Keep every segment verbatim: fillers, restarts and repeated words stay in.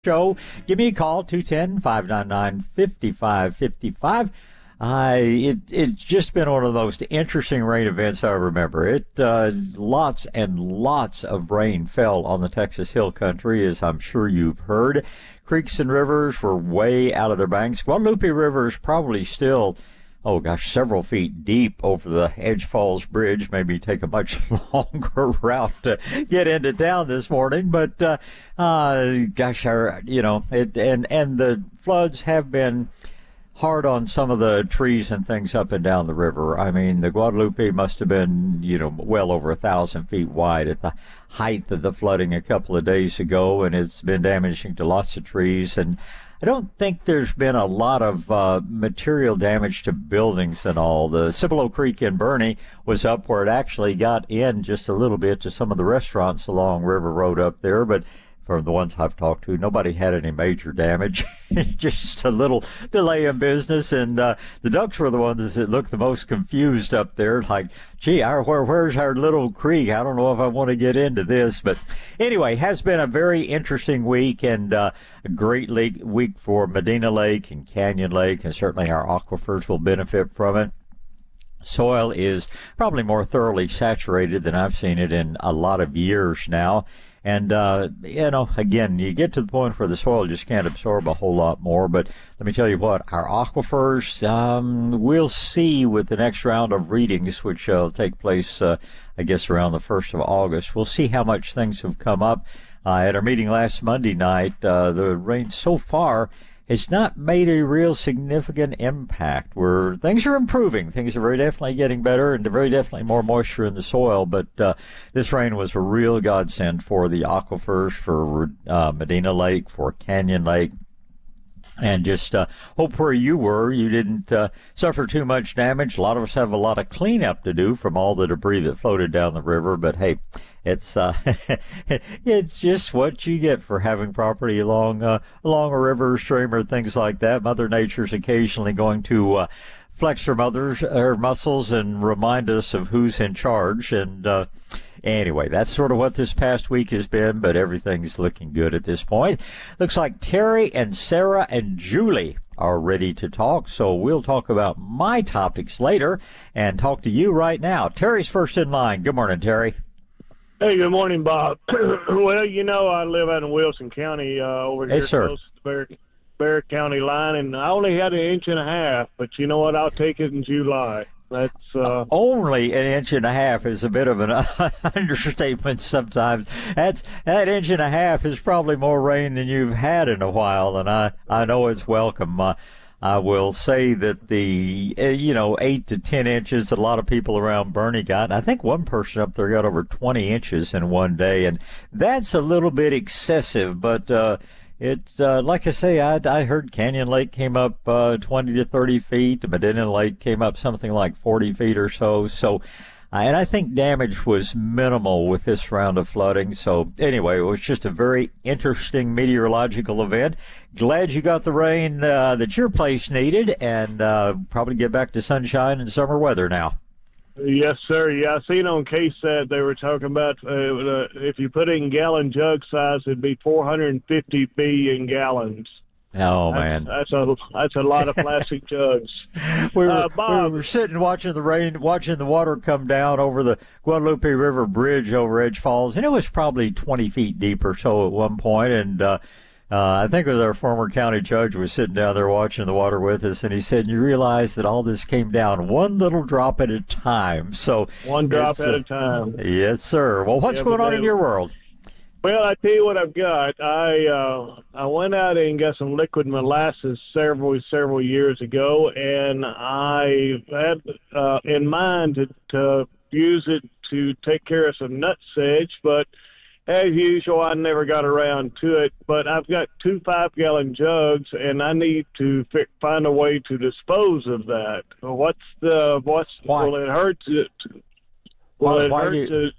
Show. Give me a call, two one zero, five nine nine, five five five five. Uh, it, it's just been one of the most interesting rain events I remember. It, uh, lots and lots of rain fell on the Texas Hill Country, as I'm sure you've heard. Creeks and rivers were way out of their banks. Guadalupe River is probably still, oh gosh, several feet deep over the Edge Falls Bridge. Maybe take a much longer route to get into town this morning. But, uh, uh, gosh, our, you know, it, and, and the floods have been hard on some of the trees and things up and down the river. I mean, the Guadalupe must have been, you know, well over a thousand feet wide at the height of the flooding a couple of days ago, and it's been damaging to lots of trees. And I don't think there's been a lot of uh, material damage to buildings and all. The Cibolo Creek in Bernie was up where it actually got in just a little bit to some of the restaurants along River Road up there, but from the ones I've talked to, nobody had any major damage. Just a little delay in business, and uh, the ducks were the ones that looked the most confused up there. Like, gee, our, where, where's our little creek? I don't know if I want to get into this. But anyway, has been a very interesting week, and uh, a great lake, week for Medina Lake and Canyon Lake, and certainly our aquifers will benefit from it. Soil is probably more thoroughly saturated than I've seen it in a lot of years now. And, uh, you know, again, you get to the point where the soil just can't absorb a whole lot more. But let me tell you what, our aquifers, um, we'll see with the next round of readings, which will uh, take place, uh, I guess, around the first of August. We'll see how much things have come up. Uh, at our meeting last Monday night, uh, the rain so far has not made a real significant impact. Where things are improving. Things are very definitely getting better, and very definitely more moisture in the soil. But uh, this rain was a real godsend for the aquifers, for uh, Medina Lake, for Canyon Lake. And just uh, hope where you were, you didn't uh, suffer too much damage. A lot of us have a lot of cleanup to do from all the debris that floated down the river. But hey, it's uh, it's just what you get for having property along uh, along a river, stream, or things like that. Mother Nature's occasionally going to uh, flex her mother's her muscles and remind us of who's in charge. And uh, anyway, that's sort of what this past week has been, but everything's looking good at this point. Looks like Terry and Sarah and Julie are ready to talk, so we'll talk about my topics later and talk to you right now. Terry's first in line. Good morning, Terry. Hey, good morning, Bob. Well, you know, I live out in Wilson County uh, over here hey, sir. close to the Bear, Bear County line, and I only had an inch and a half, but you know what? I'll take it in July. That's uh, only an inch and a half is a bit of an understatement sometimes. That's that inch and a half is probably more rain than you've had in a while, and I I know it's welcome. Uh, I will say that the uh, you know eight to ten inches that a lot of people around Bernie got. And I think one person up there got over twenty inches in one day, and that's a little bit excessive, but. Uh, It's, uh, like I say, I, I heard Canyon Lake came up, uh, twenty to thirty feet. Medina Lake came up something like forty feet or so. So, uh, and I think damage was minimal with this round of flooding. So anyway, it was just a very interesting meteorological event. Glad you got the rain, uh, that your place needed, and, uh, probably get back to sunshine and summer weather now. Yes, sir. Yeah, I seen on K S A T they were talking about uh, uh, if you put it in gallon jug size, it'd be four hundred fifty billion gallons. Oh, that's, man. That's a that's a lot of plastic jugs. we, were, uh, Bob, we were sitting watching the rain, watching the water come down over the Guadalupe River Bridge over Edge Falls, and it was probably twenty feet deep or so at one point, and uh Uh, I think it was our former county judge was sitting down there watching the water with us, and he said, you realize that all this came down one little drop at a time. So One drop at uh, a time. Yes, sir. Well, what's yeah, going on in your world? Well, I tell you what I've got. I uh, I went out and got some liquid molasses several, several years ago, and I had uh, in mind to, to use it to take care of some nut sedge, but as usual, I never got around to it, but I've got two five-gallon jugs, and I need to fi- find a way to dispose of that. What's the what's why? Will it hurt to? Will why, it why hurt do you, to?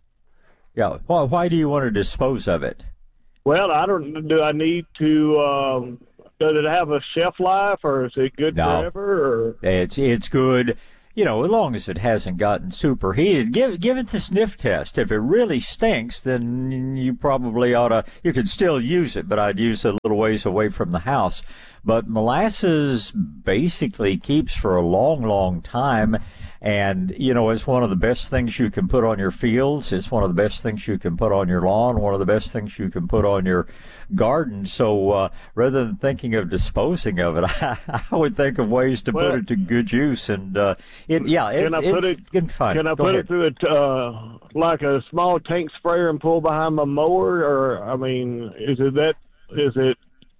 Yeah. Why, why do you want to dispose of it? Well, I don't. Do I need to? Um, does it have a shelf life, or is it good no. forever? Or? It's it's good. you know, as long as it hasn't gotten superheated, give give it the sniff test. If it really stinks, then you probably ought to, you could still use it, but I'd use it a little ways away from the house. But molasses basically keeps for a long, long time. And, you know, it's one of the best things you can put on your fields. It's one of the best things you can put on your lawn, one of the best things you can put on your garden. So uh, rather than thinking of disposing of it, I, I would think of ways to well, put it to good use. And, uh, it, yeah, it's, can I put it's it, fine. Can I Go put ahead. it through a, uh, like a small tank sprayer and pull behind my mower? Or, I mean, is it that, is it,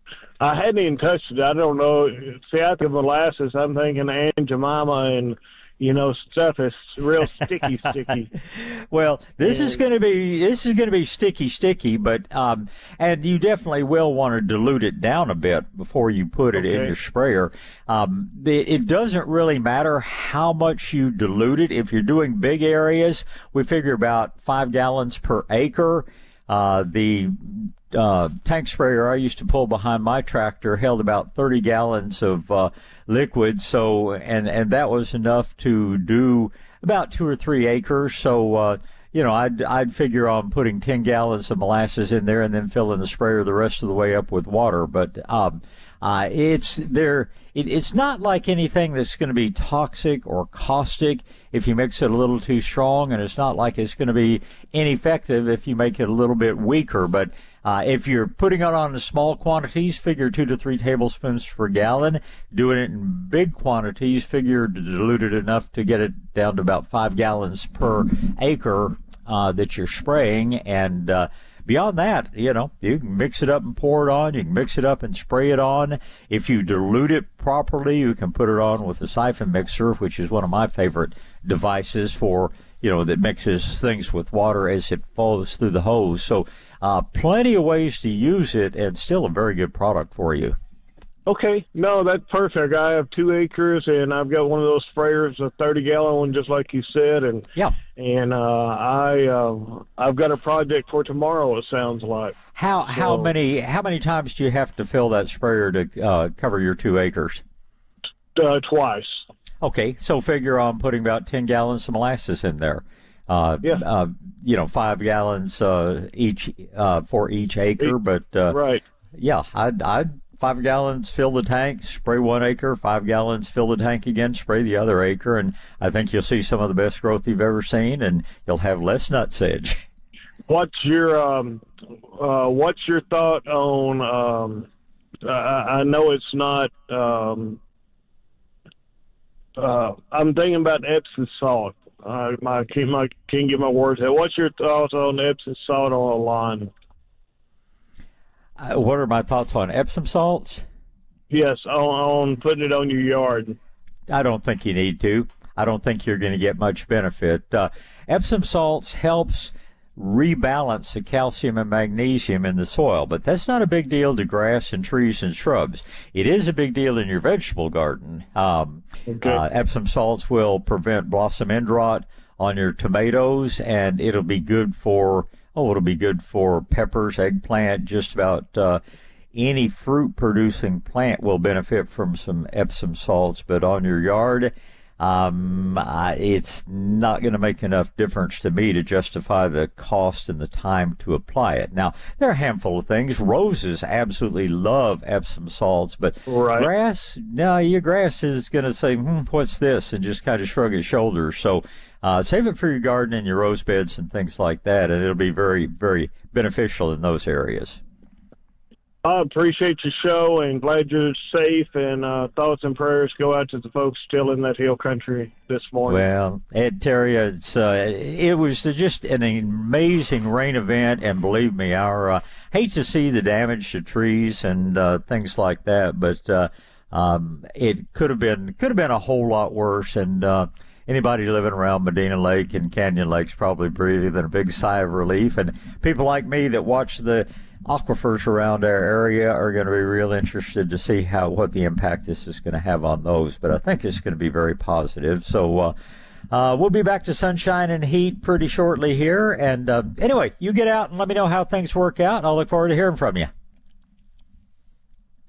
I hadn't even touched it. I don't know. See, after molasses, I'm thinking Aunt Jemima and, you know, stuff is real sticky, sticky. Well, this and, is going to be this is going to be sticky, sticky, but um, and you definitely will want to dilute it down a bit before you put it okay. in your sprayer. Um, it, it doesn't really matter how much you dilute it. If you're doing big areas, we figure about five gallons per acre. Uh, the uh, tank sprayer I used to pull behind my tractor held about thirty gallons of uh, liquid, so and and that was enough to do about two or three acres. So uh, you know, I'd I'd figure on putting ten gallons of molasses in there and then filling the sprayer the rest of the way up with water. But um, uh, it's there. It, it's not like anything that's going to be toxic or caustic if you mix it a little too strong, and it's not like it's going to be ineffective if you make it a little bit weaker. But uh, if you're putting it on in small quantities, figure two to three tablespoons per gallon. Doing it in big quantities, figure to dilute it enough to get it down to about five gallons per acre uh, that you're spraying. And uh, beyond that, you know, you can mix it up and pour it on. You can mix it up and spray it on. If you dilute it properly, you can put it on with a siphon mixer, which is one of my favorite devices for, you know, that mixes things with water as it flows through the hose. So uh, plenty of ways to use it, and still a very good product for you. Okay, no, that's perfect. I have two acres, and I've got one of those sprayers, a thirty-gallon one, just like you said, and yeah, and uh, I uh, I've got a project for tomorrow. It sounds like. How so, how many how many times do you have to fill that sprayer to uh, cover your two acres? Uh, twice. Okay, so figure on putting about ten gallons of molasses in there. Uh, yeah. Uh, you know, five gallons uh, each uh, for each acre, but uh, right. Yeah, I'd I'd. Five gallons, fill the tank, spray one acre, five gallons, fill the tank again, spray the other acre, and I think you'll see some of the best growth you've ever seen, and you'll have less nutsedge. What's your um, uh, what's your thought on? Um, I, I know it's not. Um, uh, I'm thinking about Epsom salt. Uh, my can't my can't get my words out. What's your thoughts on Epsom salt on a lawn? Uh, what are my thoughts on Epsom salts? Yes, on, on putting it on your yard. I don't think you need to. I don't think you're going to get much benefit. Uh, Epsom salts helps rebalance the calcium and magnesium in the soil, but that's not a big deal to grass and trees and shrubs. It is a big deal in your vegetable garden. Um, okay. uh, Epsom salts will prevent blossom end rot on your tomatoes, and it'll be good for Oh, it'll be good for peppers, eggplant, just about uh, any fruit-producing plant will benefit from some Epsom salts. But on your yard, um, I, it's not going to make enough difference to me to justify the cost and the time to apply it. Now, there are a handful of things. Roses absolutely love Epsom salts, but right. grass, no, your grass is going to say, hmm, what's this, and just kind of shrug its shoulders. So Uh, save it for your garden and your rose beds and things like that, and it'll be very, very beneficial in those areas. I appreciate your show and glad you're safe, and uh, thoughts and prayers go out to the folks still in that hill country this morning. Well, Ed, Terry, it's, uh, it was just an amazing rain event, and believe me, our uh, hate to see the damage to trees and uh, things like that, but uh, um, it could have been could have been a whole lot worse, and uh, anybody living around Medina Lake and Canyon Lake's probably breathing a big sigh of relief. And people like me that watch the aquifers around our area are going to be real interested to see how what the impact this is going to have on those. But I think it's going to be very positive. So uh, uh, we'll be back to sunshine and heat pretty shortly here. And uh, anyway, you get out and let me know how things work out, and I'll look forward to hearing from you.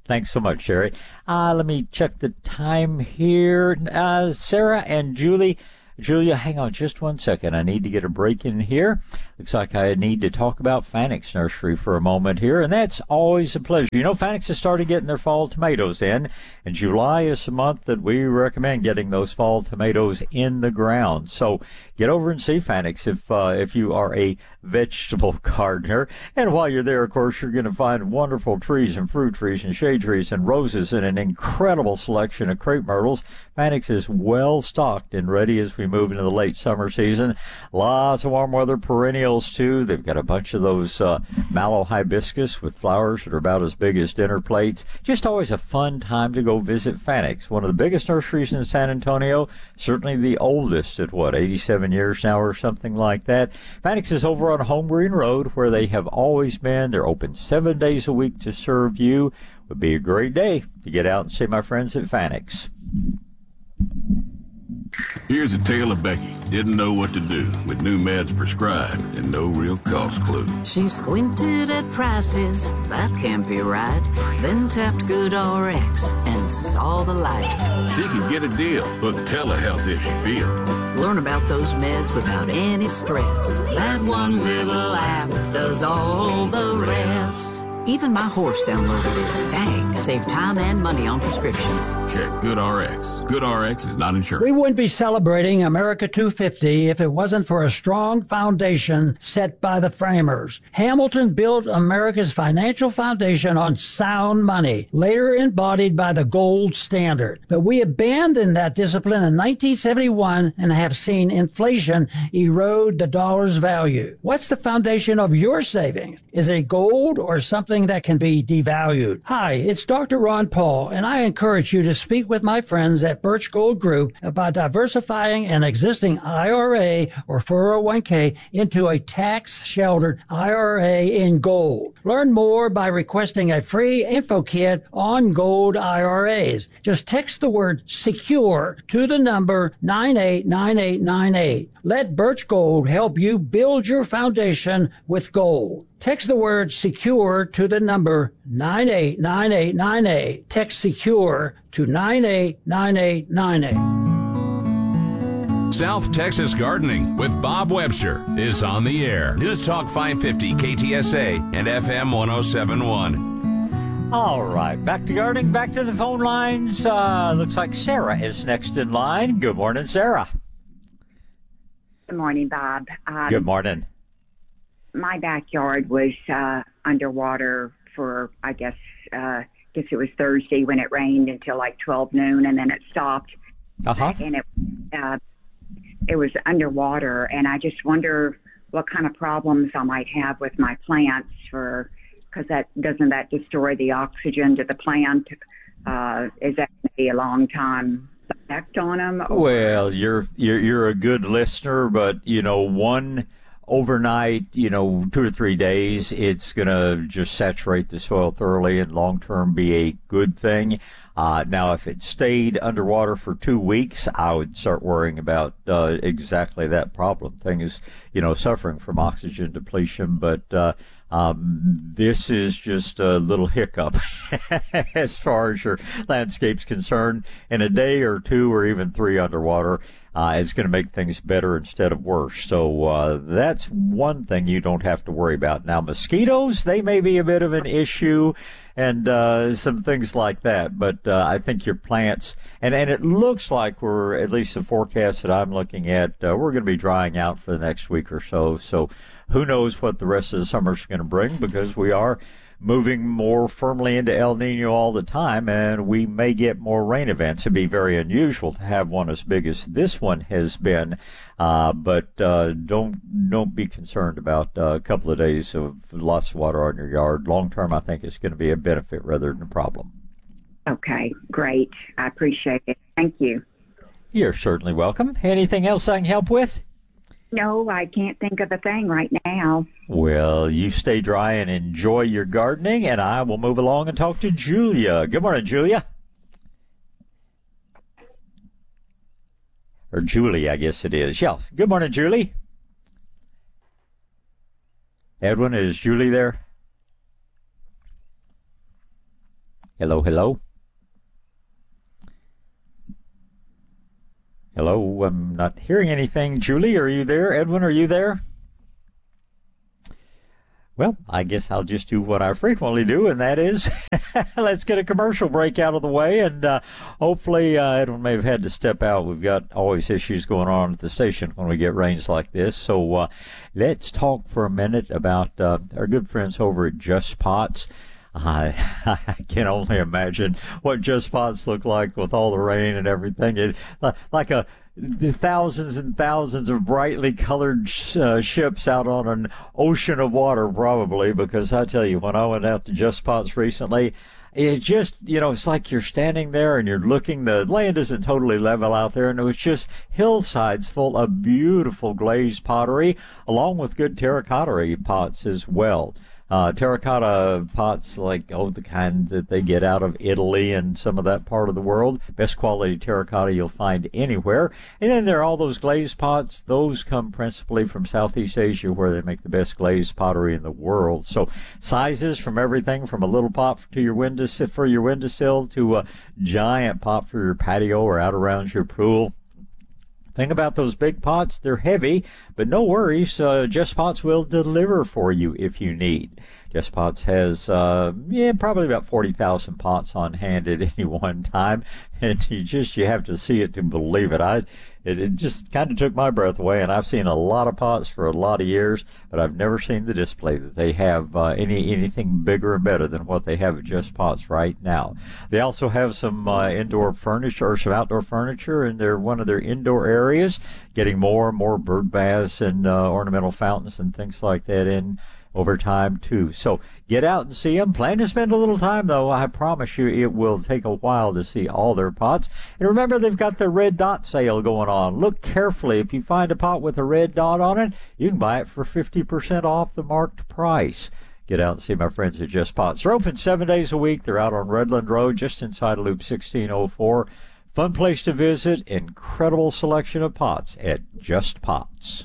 Thanks so much, Sherry. Uh, let me check the time here. Uh, Sarah and Julie. Julia, hang on just one second. I need to get a break in here. Looks like I need to talk about Fanix Nursery for a moment here, and that's always a pleasure. You know, Fanix has started getting their fall tomatoes in, and July is the month that we recommend getting those fall tomatoes in the ground. So get over and see Fanix if uh, if you are a vegetable gardener. And while you're there, of course, you're going to find wonderful trees and fruit trees and shade trees and roses and an incredible selection of crepe myrtles. Fanix is well stocked and ready as we move into the late summer season. Lots of warm weather perennials, too. They've got a bunch of those uh, mallow hibiscus with flowers that are about as big as dinner plates. Just always a fun time to go visit Fanix, one of the biggest nurseries in San Antonio, certainly the oldest at, what, eighty-seven years now or something like that. Fanix is over on Home Green Road, where they have always been. They're open seven days a week to serve you. Would be a great day to get out and see my friends at Fanix. Here's a tale of Becky. Didn't know what to do with new meds prescribed and no real cost clue. She squinted at prices, that can't be right. Then tapped GoodRx and saw the light. She could get a deal. Book telehealth if she feels. Learn about those meds without any stress. That one little app does all the rest. Even my horse downloaded it. Dang, save time and money on prescriptions. Check GoodRx. GoodRx is not insurance. We wouldn't be celebrating America two fifty if it wasn't for a strong foundation set by the framers. Hamilton built America's financial foundation on sound money, later embodied by the gold standard. But we abandoned that discipline in nineteen seventy-one and have seen inflation erode the dollar's value. What's the foundation of your savings? Is it gold or something that can be devalued? Hi, it's Doctor Ron Paul, and I encourage you to speak with my friends at Birch Gold Group about diversifying an existing I R A or four oh one k into a tax-sheltered I R A in gold. Learn more by requesting a free info kit on gold I R As. Just text the word SECURE to the number nine eight nine eight nine eight. Let Birch Gold help you build your foundation with gold. Text the word SECURE to the number nine eight nine eight nine eight. Text SECURE to nine eight nine eight nine eight. South Texas Gardening with Bob Webster is on the air. News Talk five fifty K T S A and F M one oh seven point one. All right, back to gardening, back to the phone lines. Uh, looks like Sarah is next in line. Good morning, Sarah. Good morning, Bob. Um, Good morning. My backyard was uh, underwater for, I guess, uh, guess it was Thursday when it rained until like twelve noon, and then it stopped. Uh-huh. And it uh, it was underwater, and I just wonder what kind of problems I might have with my plants, for because that doesn't that destroy the oxygen to the plant? Uh, is that going to be a long time effect on them? Or? Well, you're you're you're a good listener, but you know one. Overnight, you know, two or three days, it's going to just saturate the soil thoroughly and long-term be a good thing. Uh, now, if it stayed underwater for two weeks, I would start worrying about uh, exactly that problem. Thing is, you know, suffering from oxygen depletion, but uh, um, this is just a little hiccup as far as your landscape's concerned. In a day or two or even three underwater, Uh, it's going to make things better instead of worse. So uh, that's one thing you don't have to worry about. Now, mosquitoes, they may be a bit of an issue and uh, some things like that. But uh, I think your plants, and, and it looks like we're, at least the forecast that I'm looking at, uh, we're going to be drying out for the next week or so. So who knows what the rest of the summer is going to bring, because we are moving more firmly into El Nino all the time, and we may get more rain events. It'd be very unusual to have one as big as this one has been, uh, but uh, don't don't be concerned about uh, a couple of days of lots of water on your yard. Long term, I think it's going to be a benefit rather than a problem. Okay, great. I appreciate it. Thank you. You're certainly welcome. Anything else I can help with? No, I can't think of a thing right now. Well, you stay dry and enjoy your gardening, and I will move along and talk to Julia. Good morning, Julia. Or Julie, I guess it is. Yeah. Good morning, Julie. Edwin, is Julie there? Hello, hello. Hello, I'm not hearing anything. Julie, are you there? Edwin, are you there? Well, I guess I'll just do what I frequently do, and that is let's get a commercial break out of the way, and uh, hopefully uh, Edwin may have had to step out. We've got always issues going on at the station when we get rains like this. So uh, let's talk for a minute about uh, our good friends over at Just Pots. I, I can only imagine what Just Pots look like with all the rain and everything. It, uh, like a the thousands and thousands of brightly colored uh, ships out on an ocean of water, probably, because I tell you, when I went out to Just Pots recently, it just, you know, it's like you're standing there and you're looking, the land isn't totally level out there, and it was just hillsides full of beautiful glazed pottery, along with good terracotta pots as well. Uh, terracotta pots, like, oh, the kind that they get out of Italy and some of that part of the world. Best quality terracotta you'll find anywhere. And then there are all those glazed pots. Those come principally from Southeast Asia, where they make the best glazed pottery in the world. So sizes from everything from a little pot to your window, for your windowsill to a giant pot for your patio or out around your pool. Thing about those big pots, they're heavy, but no worries. Uh, Just Pots will deliver for you if you need. Just Pots has, uh, yeah, probably about forty thousand pots on hand at any one time, and you just, you have to see it to believe it. I, it, it just kind of took my breath away, and I've seen a lot of pots for a lot of years, but I've never seen the display that they have, uh, any, anything bigger and better than what they have at Just Pots right now. They also have some, uh, indoor furniture, or some outdoor furniture in their, one of their indoor areas, getting more and more bird baths and, uh, ornamental fountains and things like that in over time, too. So get out and see them. Plan to spend a little time, though. I promise you it will take a while to see all their pots. And remember, they've got the red dot sale going on. Look carefully. If you find a pot with a red dot on it, you can buy it for fifty percent off the marked price. Get out and see my friends at Just Pots. They're open seven days a week. They're out on Redland Road, just inside Loop sixteen oh four. Fun place to visit. Incredible selection of pots at Just Pots.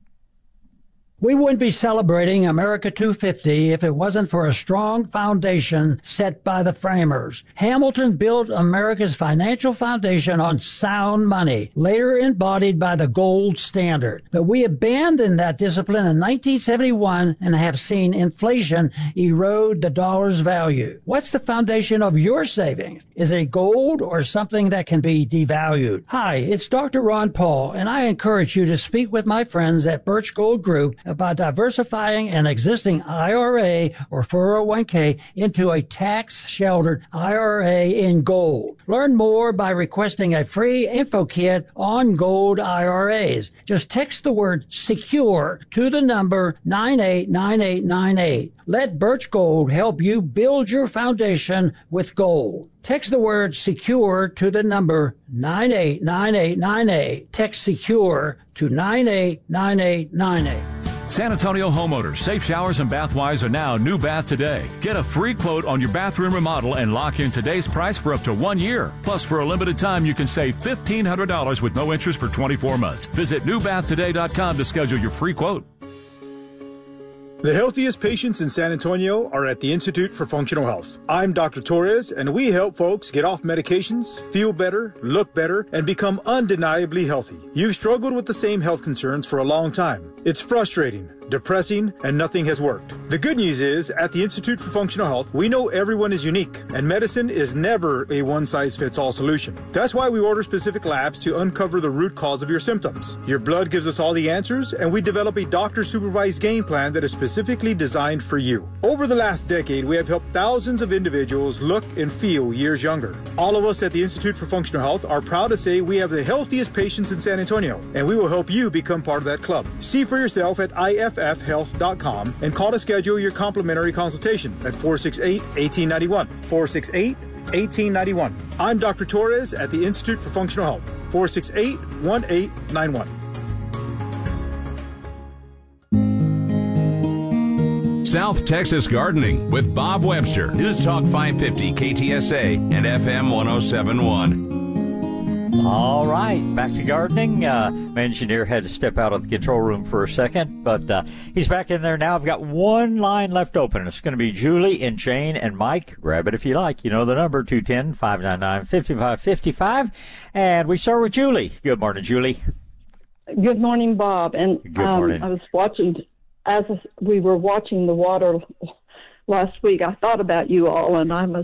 We wouldn't be celebrating America two fifty if it wasn't for a strong foundation set by the framers. Hamilton built America's financial foundation on sound money, later embodied by the gold standard. But we abandoned that discipline in nineteen seventy-one and have seen inflation erode the dollar's value. What's the foundation of your savings? Is it gold or something that can be devalued? Hi, it's Doctor Ron Paul, and I encourage you to speak with my friends at Birch Gold Group about diversifying an existing I R A or four oh one k into a tax-sheltered I R A in gold. Learn more by requesting a free info kit on gold I R As. Just text the word SECURE to the number nine eight nine eight nine eight. Let Birch Gold help you build your foundation with gold. Text the word SECURE to the number nine eight nine eight nine eight. Text SECURE to nine eight nine eight nine eight. San Antonio homeowners, Safe Showers and Bathwise are now New Bath Today. Get a free quote on your bathroom remodel and lock in today's price for up to one year. Plus, for a limited time, you can save fifteen hundred dollars with no interest for twenty-four months. Visit new bath today dot com to schedule your free quote. The healthiest patients in San Antonio are at the Institute for Functional Health. I'm Doctor Torres, and we help folks get off medications, feel better, look better, and become undeniably healthy. You've struggled with the same health concerns for a long time. It's frustrating, depressing, and nothing has worked. The good news is, at the Institute for Functional Health, we know everyone is unique, and medicine is never a one-size-fits-all solution. That's why we order specific labs to uncover the root cause of your symptoms. Your blood gives us all the answers, and we develop a doctor-supervised game plan that is specifically designed for you. Over the last decade, we have helped thousands of individuals look and feel years younger. All of us at the Institute for Functional Health are proud to say we have the healthiest patients in San Antonio, and we will help you become part of that club. See for yourself at I F F health dot com and call to schedule your complimentary consultation at four six eight, one eight nine one. four six eight, one eight nine one. I'm Doctor Torres at the Institute for Functional Health. four six eight, one eight nine one. South Texas Gardening with Bob Webster. News Talk five fifty K T S A and F M one oh seven point one. All right, back to gardening. Uh, my engineer had to step out of the control room for a second, but uh, he's back in there now. I've got one line left open. It's going to be Julie and Jane and Mike. Grab it if you like. You know the number, two one zero, five nine nine, five five five five. And we start with Julie. Good morning, Julie. Good morning, Bob. And Good morning. Um, I was watching, as we were watching the water last week, I thought about you all, and I'm a